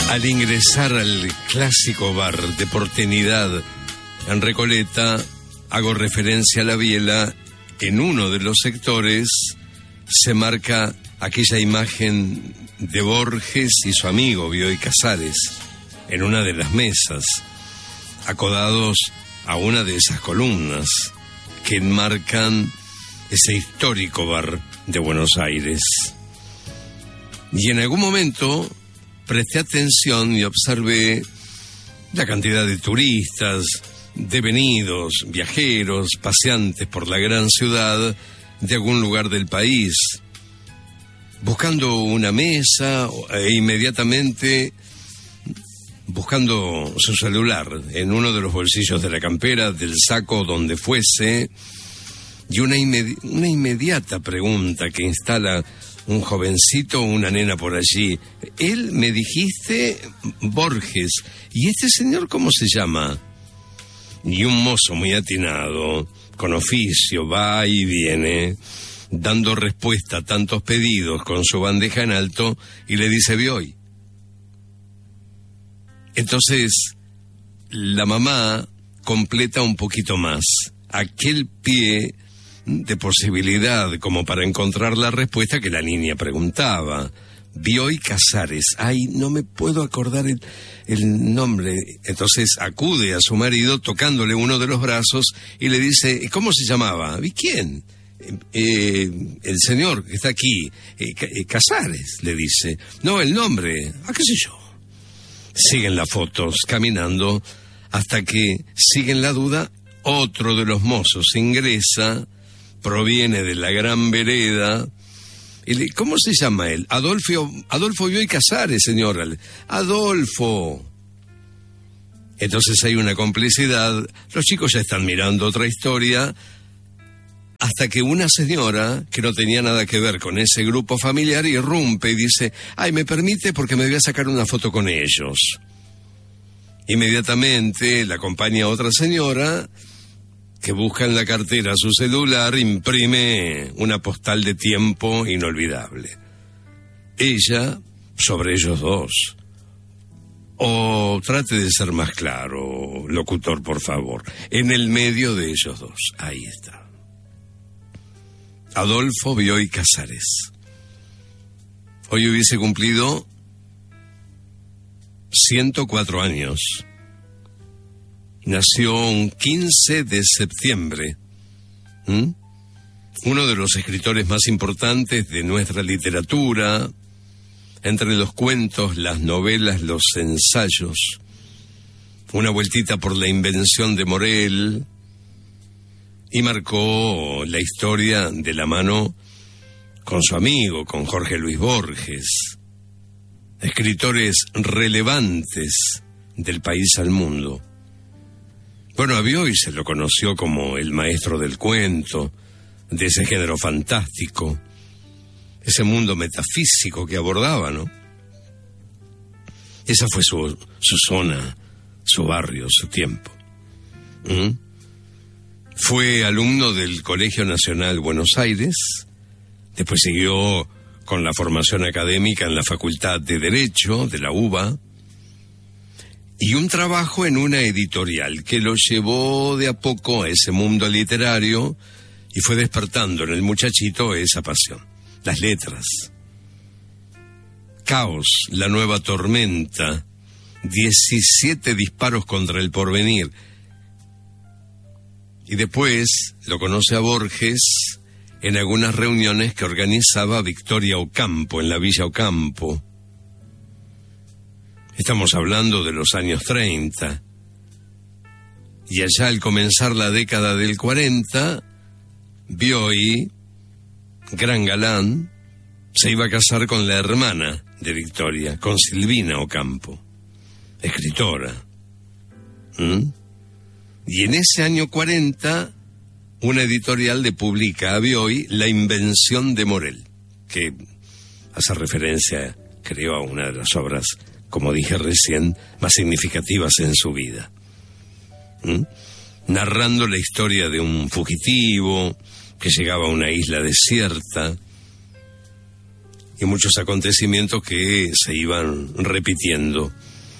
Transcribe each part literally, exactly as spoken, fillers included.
Al ingresar al clásico bar de porteñidad en Recoleta, hago referencia a la biela. En uno de los sectores se marca aquella imagen de Borges y su amigo Bioy Casares en una de las mesas, acodados a una de esas columnas que enmarcan ese histórico bar de Buenos Aires. Y en algún momento presté atención y observé la cantidad de turistas, devenidos, viajeros, paseantes por la gran ciudad de algún lugar del país, buscando una mesa e inmediatamente buscando su celular en uno de los bolsillos de la campera, del saco, donde fuese, y una, inmedi- una inmediata pregunta que instala un jovencito o una nena por allí. Él, me dijiste, Borges. ¿Y este señor cómo se llama? Y un mozo muy atinado, con oficio, va y viene, dando respuesta a tantos pedidos con su bandeja en alto, y le dice Bioy. Entonces, la mamá completa un poquito más aquel pie de posibilidad como para encontrar la respuesta que la niña preguntaba. Bioy Casares. Ay, no me puedo acordar el, el nombre. Entonces acude a su marido tocándole uno de los brazos y le dice, ¿cómo se llamaba? ¿Y quién? Eh, el señor que está aquí, eh, Casares, le dice. No, el nombre, ¿a qué sé yo? Siguen las fotos, caminando, hasta que, siguen la duda, otro de los mozos ingresa, proviene de la gran vereda. Y le, ¿cómo se llama él? Adolfo, Adolfo Bioy Casares, señora. Adolfo. Entonces hay una complicidad. Los chicos ya están mirando otra historia, hasta que una señora, que no tenía nada que ver con ese grupo familiar, irrumpe y dice, ay, ¿me permite? Porque me voy a sacar una foto con ellos. Inmediatamente la acompaña otra señora, que busca en la cartera su celular, imprime una postal de tiempo inolvidable. Ella sobre ellos dos. O trate de ser más claro, locutor, por favor. En el medio de ellos dos. Ahí está. Adolfo Bioy Casares. Hoy hubiese cumplido ciento cuatro años. Nació un quince de septiembre. ¿Mm? Uno de los escritores más importantes de nuestra literatura, entre los cuentos, las novelas, los ensayos. Una vueltita por la invención de Morel, y marcó la historia de la mano con su amigo, con Jorge Luis Borges. Escritores relevantes del país al mundo. Bueno, a Bioy se lo conoció como el maestro del cuento, de ese género fantástico, ese mundo metafísico que abordaba, ¿no? Esa fue su, su zona, su barrio, su tiempo. ¿Mm? Fue alumno del Colegio Nacional Buenos Aires, después siguió con la formación académica en la Facultad de Derecho de la U B A, y un trabajo en una editorial que lo llevó de a poco a ese mundo literario y fue despertando en el muchachito esa pasión, las letras. Caos, la nueva tormenta, diecisiete disparos contra el porvenir. Y después lo conoce a Borges en algunas reuniones que organizaba Victoria Ocampo, en la Villa Ocampo. Estamos hablando de los años treinta. Y allá al comenzar la década del cuarenta, Bioy, gran galán, se iba a casar con la hermana de Victoria, con Silvina Ocampo, escritora. ¿Mm? Y en ese año cuarenta, una editorial le publica a Bioy La invención de Morel, que hace referencia, creo, a una de las obras, como dije recién, más significativas en su vida. ¿Mm? Narrando la historia de un fugitivo que llegaba a una isla desierta y muchos acontecimientos que se iban repitiendo.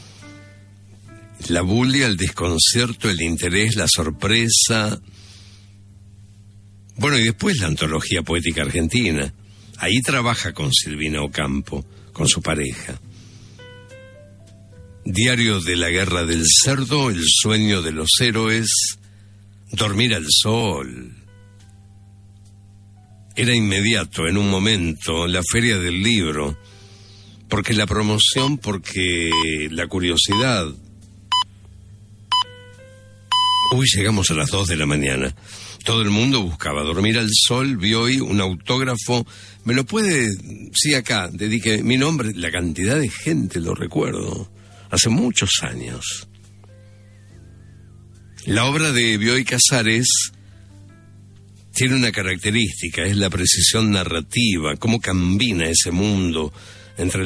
La bulia, el desconcierto, el interés, la sorpresa. Bueno, y después la antología poética argentina. Ahí trabaja con Silvina Ocampo, con su pareja. Diario de la guerra del cerdo, El sueño de los héroes, Dormir al sol. Era inmediato, en un momento, la feria del libro, porque la promoción, porque la curiosidad. Uy, llegamos a las dos de la mañana. Todo el mundo buscaba Dormir al sol, vi hoy un autógrafo. ¿Me lo puede? Sí, acá, dedique mi nombre. La cantidad de gente, lo recuerdo. Hace muchos años. La obra de Bioy Casares tiene una característica, es la precisión narrativa, cómo combina ese mundo entre